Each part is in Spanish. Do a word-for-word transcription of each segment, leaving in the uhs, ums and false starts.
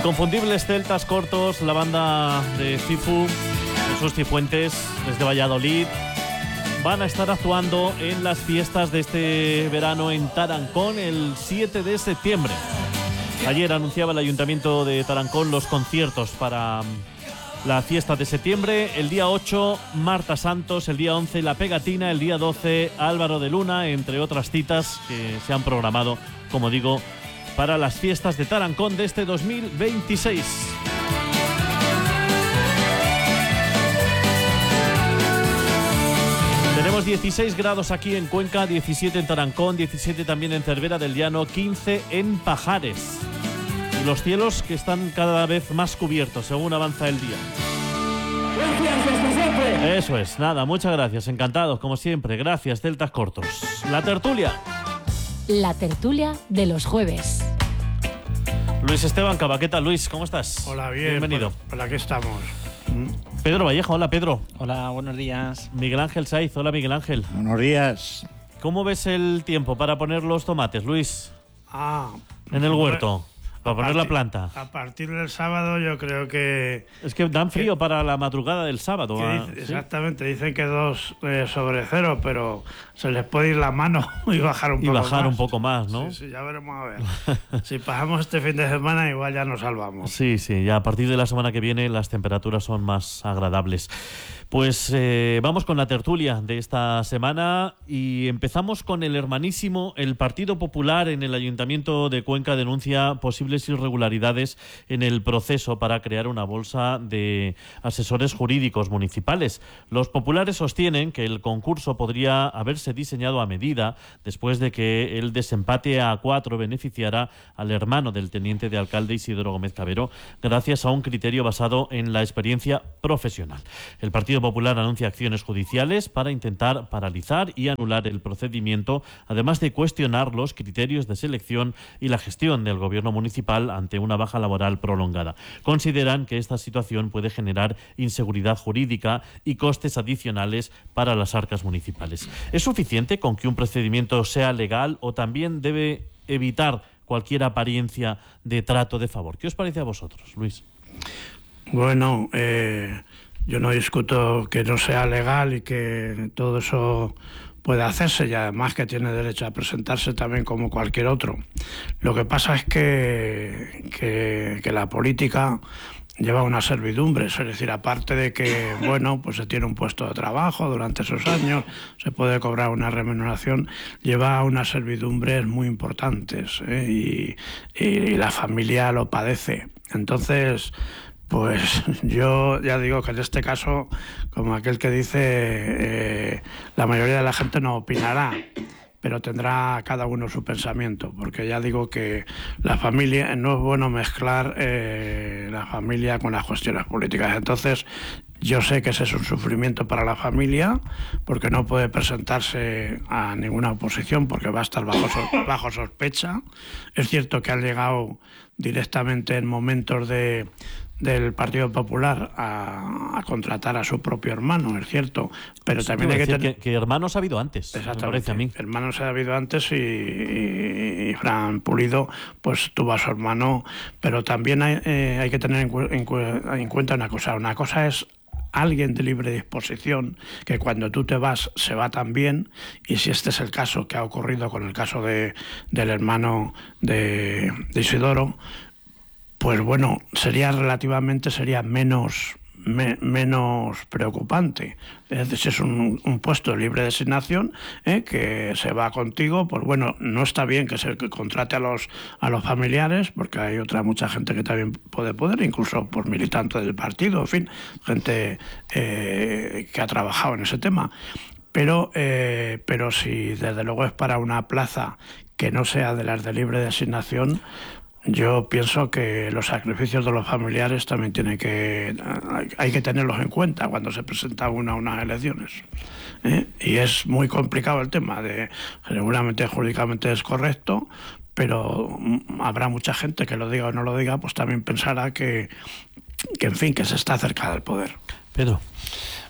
Inconfundibles celtas cortos, la banda de Cifu, Jesús Cifuentes, desde Valladolid, van a estar actuando en las fiestas de este verano en Tarancón el siete de septiembre. Ayer anunciaba el Ayuntamiento de Tarancón los conciertos para la fiesta de septiembre. El día ocho, Marta Santos. El día once, La Pegatina. El día doce, Álvaro de Luna, entre otras citas que se han programado, como digo, para las fiestas de Tarancón de este dos mil veintiséis. Tenemos dieciséis grados aquí en Cuenca, diecisiete en Tarancón, diecisiete también en Cervera del Llano, quince en Pajares. Y los cielos que están cada vez más cubiertos según avanza el día. Gracias, desde siempre. Eso es, nada, muchas gracias, encantados como siempre. Gracias, celtas cortos. La tertulia. La tertulia de los jueves. Luis Esteban Cava, ¿qué tal, Luis? ¿Cómo estás? Hola, bien. Bienvenido. Por, por aquí estamos. Pedro Vallejo, hola Pedro. Hola, buenos días. Miguel Ángel Saiz, hola Miguel Ángel. Buenos días. ¿Cómo ves el tiempo para poner los tomates, Luis? Ah, en el huerto, para poner la planta. A partir del sábado yo creo que... Es que dan frío que, para la madrugada del sábado. ¿Ah, dice, exactamente, ¿sí? Dicen que dos eh, sobre cero, pero se les puede ir la mano y bajar un y poco más. Y bajar un poco más, ¿no? Sí, sí, ya veremos a ver. Si pasamos este fin de semana igual ya nos salvamos. Sí, sí, ya a partir de la semana que viene las temperaturas son más agradables. Pues eh, vamos con la tertulia de esta semana y empezamos con el hermanísimo. El Partido Popular en el Ayuntamiento de Cuenca denuncia posibles irregularidades en el proceso para crear una bolsa de asesores jurídicos municipales. Los populares sostienen que el concurso podría haberse diseñado a medida después de que el desempate a cuatro beneficiara al hermano del teniente de alcalde Isidoro Gómez Cabero gracias a un criterio basado en la experiencia profesional. El Partido Popular anuncia acciones judiciales para intentar paralizar y anular el procedimiento, además de cuestionar los criterios de selección y la gestión del gobierno municipal ante una baja laboral prolongada. Consideran que esta situación puede generar inseguridad jurídica y costes adicionales para las arcas municipales. ¿Es suficiente con que un procedimiento sea legal o también debe evitar cualquier apariencia de trato de favor? ¿Qué os parece a vosotros, Luis? Bueno, eh... yo no discuto que no sea legal y que todo eso pueda hacerse y además que tiene derecho a presentarse también como cualquier otro. Lo que pasa es que, que, que la política lleva una servidumbre, es decir, aparte de que, bueno, pues se tiene un puesto de trabajo durante esos años, se puede cobrar una remuneración, lleva unas servidumbres muy importantes, ¿eh? y, y la familia lo padece. Entonces, pues yo ya digo que en este caso, como aquel que dice, eh, la mayoría de la gente no opinará, pero tendrá cada uno su pensamiento, porque ya digo que la familia, no es bueno mezclar eh, la familia con las cuestiones políticas. Entonces, yo sé que ese es un sufrimiento para la familia, porque no puede presentarse a ninguna oposición, porque va a estar bajo, so- bajo sospecha. Es cierto que han llegado directamente en momentos de... del Partido Popular a, a contratar a su propio hermano, es cierto, pero sí, también hay que tener... Que, que hermanos ha habido antes, me parece a mí. Hermanos ha habido antes y, y, y Fran Pulido pues tuvo a su hermano, pero también hay, eh, hay que tener en, cu- en, cu- en cuenta una cosa. Una cosa es alguien de libre disposición, que cuando tú te vas se va también, y si este es el caso que ha ocurrido con el caso de, del hermano de, de Isidoro, pues bueno, sería relativamente, sería menos, me, menos preocupante. Es decir, si es un, un puesto de libre designación, ¿eh? que se va contigo, pues bueno, no está bien que se que contrate a los, a los familiares, porque hay otra mucha gente que también puede poder, incluso por militante del partido, en fin, gente eh, que ha trabajado en ese tema. Pero, eh, pero si desde luego es para una plaza que no sea de las de libre designación, yo pienso que los sacrificios de los familiares también tienen que hay que tenerlos en cuenta cuando se presenta una a unas elecciones, ¿eh? Y es muy complicado el tema, de seguramente jurídicamente es correcto, pero habrá mucha gente que lo diga o no lo diga, pues también pensará que, que en fin, que se está cerca del poder. Pedro.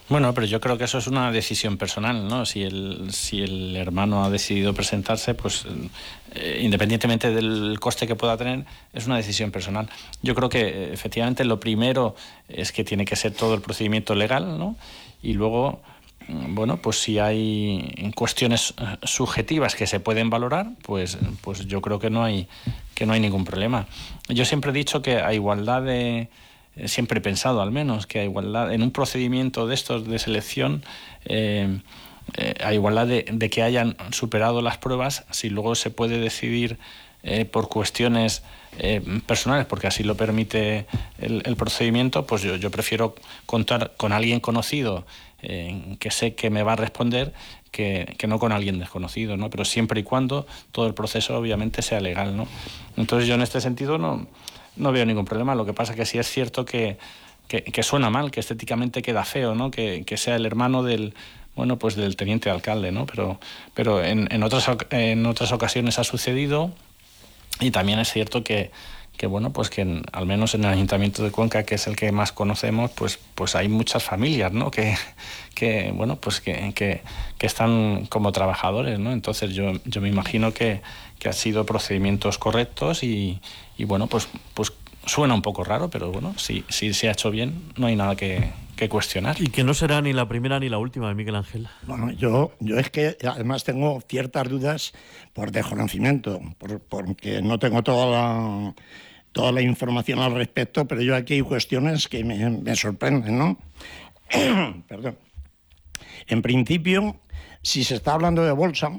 Bueno, pero yo creo que eso es una decisión personal, ¿no? Si el, si el hermano ha decidido presentarse, pues eh, independientemente del coste que pueda tener, es una decisión personal. Yo creo que efectivamente lo primero es que tiene que ser todo el procedimiento legal, ¿no? Y luego, bueno, pues si hay cuestiones subjetivas que se pueden valorar, pues, pues yo creo que no hay, que no hay ningún problema. Yo siempre he dicho que a igualdad de... Siempre he pensado, al menos, que a igualdad en un procedimiento de estos de selección, eh, eh, a igualdad de, de que hayan superado las pruebas, si luego se puede decidir eh, por cuestiones eh, personales, porque así lo permite el, el procedimiento, pues yo, yo prefiero contar con alguien conocido eh, que sé que me va a responder que, que no con alguien desconocido, ¿no? Pero siempre y cuando todo el proceso obviamente sea legal, ¿no? Entonces yo en este sentido no... No veo ningún problema. Lo que pasa es que sí es cierto que, que, que suena mal, que estéticamente queda feo, ¿no? Que, que sea el hermano del, bueno, pues del teniente alcalde, ¿no? Pero, pero en, en otras en otras ocasiones ha sucedido, y también es cierto que, que bueno, pues que en, al menos en el Ayuntamiento de Cuenca, que es el que más conocemos, pues, pues hay muchas familias, ¿no? Que, que bueno, pues que, que, que están como trabajadores, ¿no? Entonces yo, yo me imagino que, que han sido procedimientos correctos y, y bueno, pues, pues suena un poco raro, pero bueno, si, si se ha hecho bien, no hay nada que, que cuestionar. Y que no será ni la primera ni la última, Miguel Ángel. Bueno, yo, yo es que además tengo ciertas dudas por desconocimiento, por, porque no tengo toda la, toda la información al respecto, pero yo aquí hay cuestiones que me, me sorprenden, ¿no? Perdón. En principio, si se está hablando de bolsa,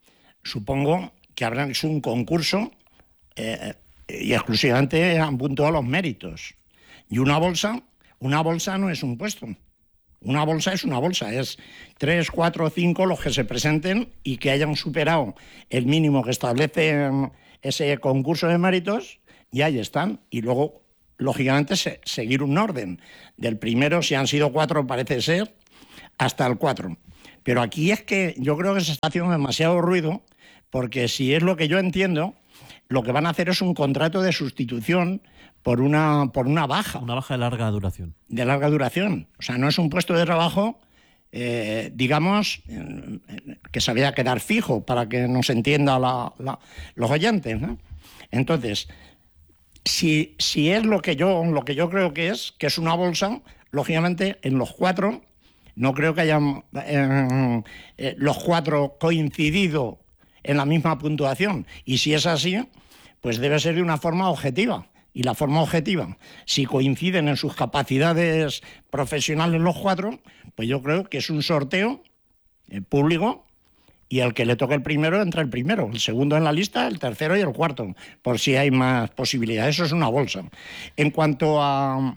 supongo que habrán hecho un concurso eh, y exclusivamente han puntuado los méritos. Y una bolsa, una bolsa no es un puesto. Una bolsa es una bolsa, es tres, cuatro, cinco los que se presenten y que hayan superado el mínimo que establece ese concurso de méritos, y ahí están. Y luego, lógicamente, se, seguir un orden. Del primero, si han sido cuatro, parece ser, hasta el cuatro. Pero aquí es que yo creo que se está haciendo demasiado ruido, porque si es lo que yo entiendo, lo que van a hacer es un contrato de sustitución por una, por una baja. Una baja de larga duración. De larga duración. O sea, no es un puesto de trabajo, eh, digamos, eh, que se vaya a quedar fijo, para que nos entienda la, la, los oyentes, ¿no? Entonces, si, si es lo que, yo, lo que yo creo que es, que es una bolsa, lógicamente en los cuatro, no creo que hayan eh, eh, los cuatro coincidido en la misma puntuación. Y si es así, pues debe ser de una forma objetiva. Y la forma objetiva, si coinciden en sus capacidades profesionales los cuatro, pues yo creo que es un sorteo eh, público, y el que le toque el primero entra el primero, el segundo en la lista, el tercero y el cuarto, por si hay más posibilidades. Eso es una bolsa. En cuanto a,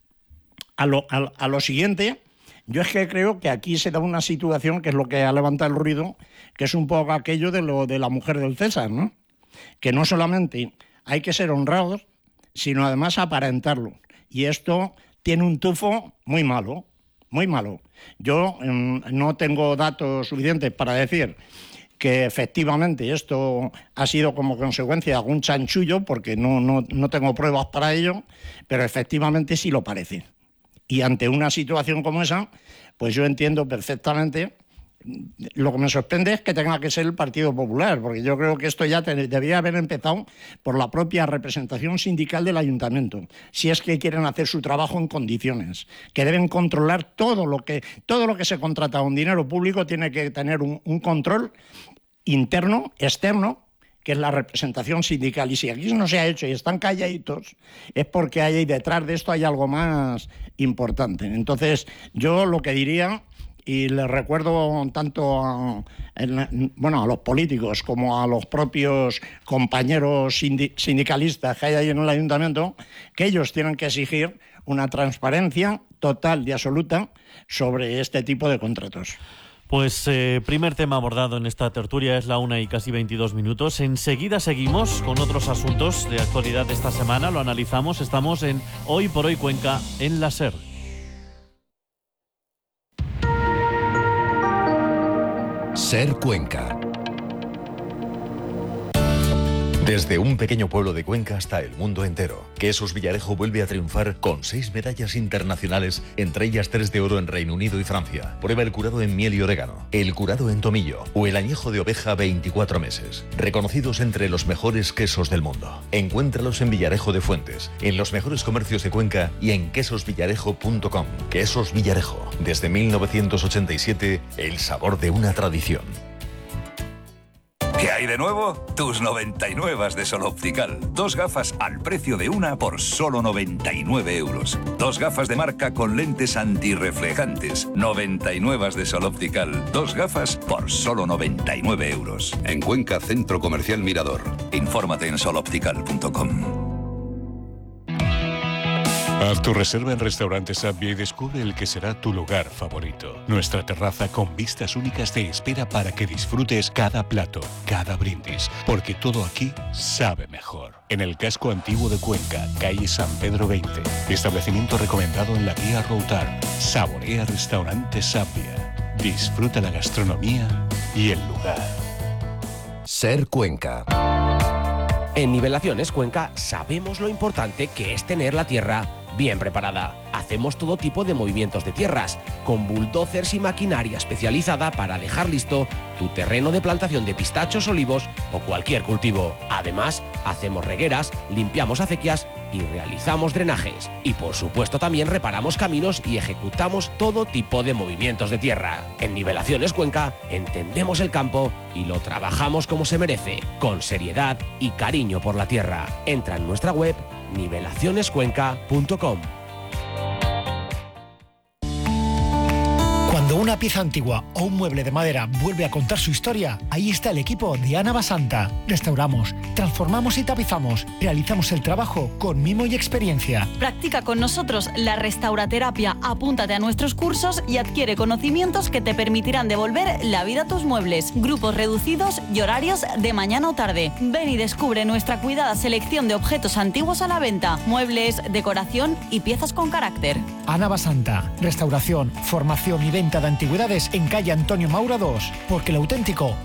a, lo, a, a lo siguiente, yo es que creo que aquí se da una situación que es lo que ha levantado el ruido, que es un poco aquello de lo de la mujer del César, ¿no? Que no solamente hay que ser honrados, sino además aparentarlo. Y esto tiene un tufo muy malo, muy malo. Yo eh, no tengo datos suficientes para decir que efectivamente esto ha sido como consecuencia de algún chanchullo, porque no, no, no tengo pruebas para ello, pero efectivamente sí lo parece. Y ante una situación como esa, pues yo entiendo perfectamente. Lo que me sorprende es que tenga que ser el Partido Popular, porque yo creo que esto ya te, debería haber empezado por la propia representación sindical del ayuntamiento, si es que quieren hacer su trabajo en condiciones, que deben controlar todo lo que, todo lo que se contrata con dinero público, tiene que tener un, un control interno, externo, que es la representación sindical. Y si aquí no se ha hecho y están calladitos, es porque hay detrás de esto hay algo más importante. Entonces, yo lo que diría, y les recuerdo tanto a, bueno, a los políticos como a los propios compañeros sindicalistas que hay ahí en el ayuntamiento, que ellos tienen que exigir una transparencia total y absoluta sobre este tipo de contratos. Pues eh, primer tema abordado en esta tertulia, es la una y casi veintidós minutos. Enseguida seguimos con otros asuntos de actualidad de esta semana, lo analizamos. Estamos en Hoy por Hoy Cuenca en la SER. SER Cuenca. Desde un pequeño pueblo de Cuenca hasta el mundo entero, Quesos Villarejo vuelve a triunfar con seis medallas internacionales, entre ellas tres de oro en Reino Unido y Francia. Prueba el curado en miel y orégano, el curado en tomillo o el añejo de oveja veinticuatro meses. Reconocidos entre los mejores quesos del mundo. Encuéntralos en Villarejo de Fuentes, en los mejores comercios de Cuenca y en quesos villarejo punto com. Quesos Villarejo, desde mil novecientos ochenta y siete, el sabor de una tradición. ¿Qué hay de nuevo? Tus noventa y nueve de Sol Optical. Dos gafas al precio de una por solo noventa y nueve euros. Dos gafas de marca con lentes antirreflejantes. noventa y nueve de Sol Optical. Dos gafas por solo noventa y nueve euros. En Cuenca, Centro Comercial Mirador. Infórmate en sol optical punto com. Haz tu reserva en Restaurantes Sabia y descubre el que será tu lugar favorito. Nuestra terraza con vistas únicas te espera para que disfrutes cada plato, cada brindis, porque todo aquí sabe mejor. En el casco antiguo de Cuenca, calle San Pedro veinte. Establecimiento recomendado en la guía Routar. Saborea Restaurantes Sabia. Disfruta la gastronomía y el lugar. Ser Cuenca. En Nivelaciones Cuenca sabemos lo importante que es tener la tierra bien preparada. Hacemos todo tipo de movimientos de tierras, con bulldozers y maquinaria especializada para dejar listo tu terreno de plantación de pistachos, olivos o cualquier cultivo. Además, hacemos regueras, limpiamos acequias y realizamos drenajes. Y por supuesto también reparamos caminos y ejecutamos todo tipo de movimientos de tierra. En Nivelaciones Cuenca entendemos el campo y lo trabajamos como se merece, con seriedad y cariño por la tierra. Entra en nuestra web nivelaciones cuenca punto com. Cuando una pieza antigua o un mueble de madera vuelve a contar su historia, ahí está el equipo de Ana Basanta. Restauramos, transformamos y tapizamos. Realizamos el trabajo con mimo y experiencia. Practica con nosotros la restauraterapia, apúntate a nuestros cursos y adquiere conocimientos que te permitirán devolver la vida a tus muebles. Grupos reducidos y horarios de mañana o tarde. Ven y descubre nuestra cuidada selección de objetos antiguos a la venta, muebles, decoración y piezas con carácter. Ana Basanta, restauración, formación y venta de antigüedades en calle Antonio Maura dos, porque el auténtico